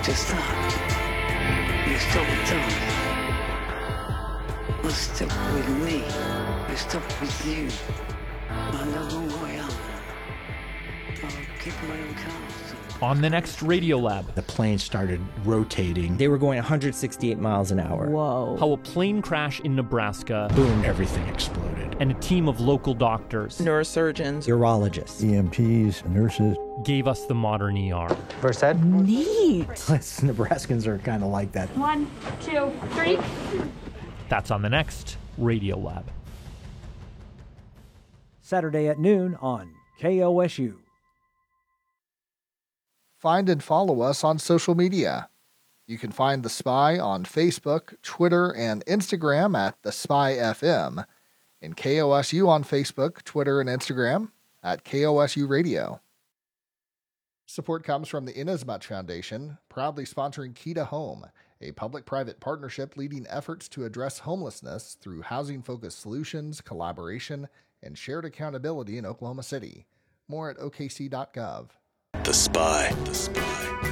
to stop. You're stuck with us. I'm stuck with me. You're stuck with you. I know who I am. I'll kick my own counsel. On the next Radiolab, the plane started rotating. They were going 168 miles an hour. Whoa. how a plane crash in Nebraska, Boom, everything exploded. and a team of local doctors Neurosurgeons. Urologists. EMTs, nurses. gave us the modern ER. First head? Neat. Nebraskans are kind of like that. 1, 2, 3. That's on the next Radiolab. Saturday at noon on KOSU. Find and follow us on social media. You can find The Spy on Facebook, Twitter, and Instagram at The Spy FM, and KOSU on Facebook, Twitter, and Instagram at KOSU Radio. Support comes from the Inasmuch Foundation, proudly sponsoring Key to Home, a public-private partnership leading efforts to address homelessness through housing-focused solutions, collaboration, and shared accountability in Oklahoma City. More at okc.gov. The Spy.